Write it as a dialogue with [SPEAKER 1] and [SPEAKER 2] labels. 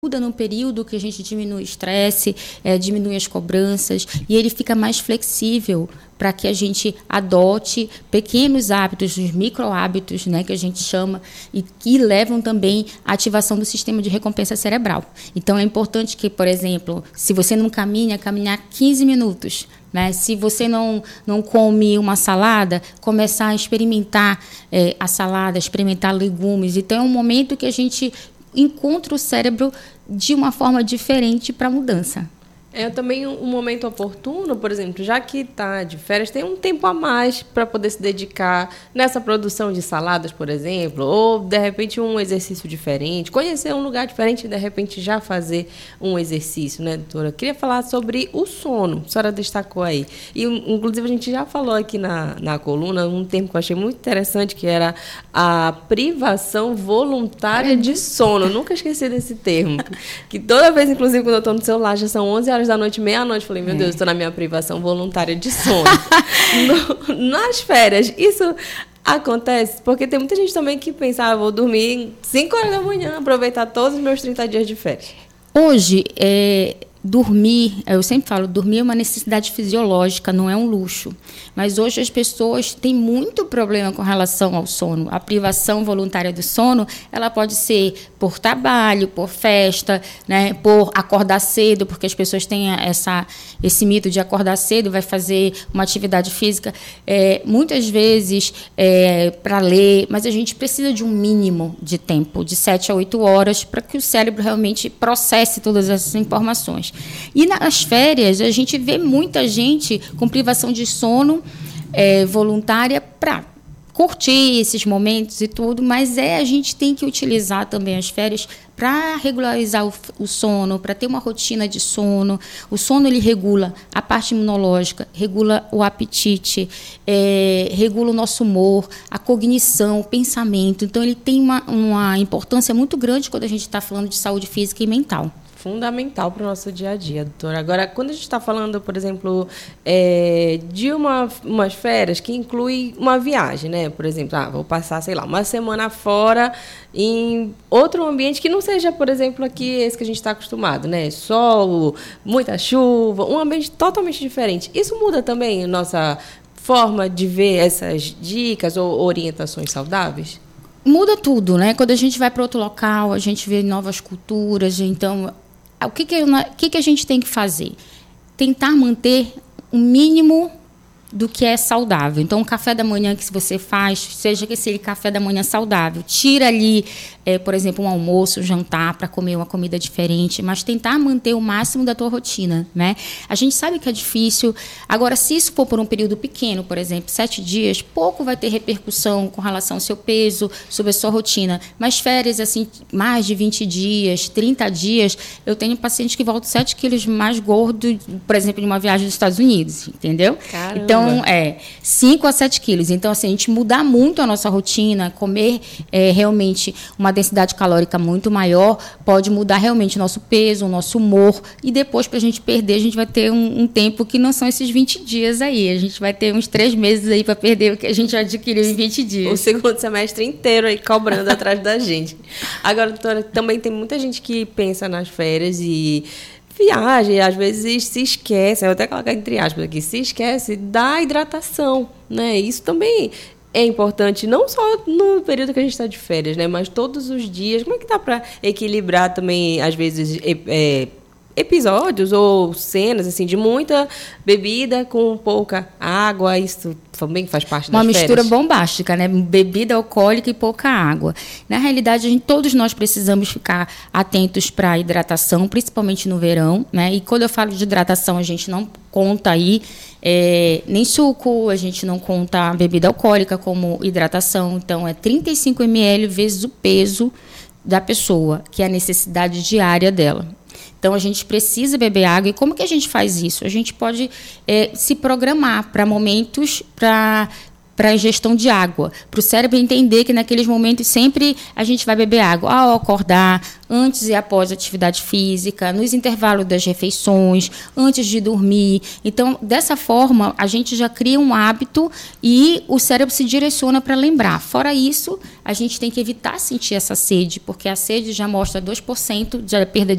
[SPEAKER 1] no período que a gente diminui o estresse, diminui as cobranças, e ele fica mais flexível para que a gente adote pequenos hábitos, os micro-hábitos, né, que a gente chama, e que levam também à ativação do sistema de recompensa cerebral. Então, é importante que, por exemplo, se você não caminha, caminhar 15 minutos. Né? Se você não come uma salada, começar a experimentar a salada, experimentar legumes. Então, é um momento que a gente encontra o cérebro de uma forma diferente para a mudança.
[SPEAKER 2] É também um momento oportuno, por exemplo, já que está de férias, tem um tempo a mais para poder se dedicar nessa produção de saladas, por exemplo, ou, de repente, um exercício diferente, conhecer um lugar diferente e, de repente, já fazer um exercício, né, doutora? Eu queria falar sobre o sono, a senhora destacou aí. E, inclusive, a gente já falou aqui na coluna um termo que eu achei muito interessante, que era a privação voluntária de sono. Eu nunca esqueci desse termo. Que toda vez, inclusive, quando eu estou no celular, já são 11 horas da noite, meia-noite, falei, meu Deus, estou na minha privação voluntária de sono. Nas férias, isso acontece? Porque tem muita gente também que pensa, vou dormir 5 horas da manhã, aproveitar todos os meus 30 dias de férias.
[SPEAKER 1] Hoje, dormir, eu sempre falo, dormir é uma necessidade fisiológica, não é um luxo. Mas hoje as pessoas têm muito problema com relação ao sono. A privação voluntária do sono, ela pode ser por trabalho, por festa, né, por acordar cedo, porque as pessoas têm esse mito de acordar cedo, vai fazer uma atividade física, muitas vezes para ler, mas a gente precisa de um mínimo de tempo, de 7 a 8 horas, para que o cérebro realmente processe todas essas informações. E nas férias, a gente vê muita gente com privação de sono voluntária para curtir esses momentos e tudo, mas a gente tem que utilizar também as férias para regularizar o sono, para ter uma rotina de sono. O sono, ele regula a parte imunológica, regula o apetite, regula o nosso humor, a cognição, o pensamento. Então, ele tem uma importância muito grande quando a gente está falando de saúde física e mental.
[SPEAKER 2] Fundamental para o nosso dia a dia, doutora. Agora, quando a gente está falando, por exemplo, de umas férias que inclui uma viagem, né? Por exemplo, vou passar, sei lá, uma semana fora em outro ambiente que não seja, por exemplo, aqui esse que a gente está acostumado, né? Sol, muita chuva, um ambiente totalmente diferente. Isso muda também a nossa forma de ver essas dicas ou orientações saudáveis?
[SPEAKER 1] Muda tudo, né? Quando a gente vai para outro local, a gente vê novas culturas, então... O que a gente tem que fazer? Tentar manter o mínimo do que é saudável. Então, o café da manhã que você faz, seja que seja café da manhã saudável, tira ali, por exemplo, um almoço, um jantar para comer uma comida diferente, mas tentar manter o máximo da tua rotina, né? A gente sabe que é difícil. Agora, se isso for por um período pequeno, por exemplo, 7 dias, pouco vai ter repercussão com relação ao seu peso, sobre a sua rotina. Mas férias, assim, mais de 20 dias, 30 dias, eu tenho pacientes que voltam 7 quilos mais gordo, por exemplo, de uma viagem dos Estados Unidos, entendeu?
[SPEAKER 2] Caramba.
[SPEAKER 1] Então, 5 a 7 quilos. Então, assim, a gente mudar muito a nossa rotina, comer realmente uma densidade calórica muito maior, pode mudar realmente o nosso peso, o nosso humor. E depois, para a gente perder, a gente vai ter um tempo que não são esses 20 dias aí. A gente vai ter uns 3 meses aí para perder o que a gente já adquiriu em 20 dias.
[SPEAKER 2] O segundo semestre inteiro aí cobrando atrás da gente. Agora, doutora, também tem muita gente que pensa nas férias e... viagem, às vezes se esquece, eu vou até colocar entre aspas aqui, se esquece da hidratação, né? Isso também é importante, não só no período que a gente está de férias, né? Mas todos os dias. Como é que dá para equilibrar também, às vezes, episódios ou cenas assim, de muita bebida com pouca água? Isso também faz parte das férias?
[SPEAKER 1] Uma mistura bombástica, né? Bebida alcoólica e pouca água. Na realidade, todos nós precisamos ficar atentos para a hidratação, principalmente no verão, né? E quando eu falo de hidratação, a gente não conta aí nem suco, a gente não conta bebida alcoólica como hidratação. Então, 35 ml vezes o peso da pessoa, que é a necessidade diária dela. Então, a gente precisa beber água. E como que a gente faz isso? A gente pode se programar para momentos, para para a ingestão de água, para o cérebro entender que naqueles momentos sempre a gente vai beber água ao acordar, antes e após a atividade física, nos intervalos das refeições, antes de dormir. Então, dessa forma, a gente já cria um hábito e o cérebro se direciona para lembrar. Fora isso, a gente tem que evitar sentir essa sede, porque a sede já mostra 2% de perda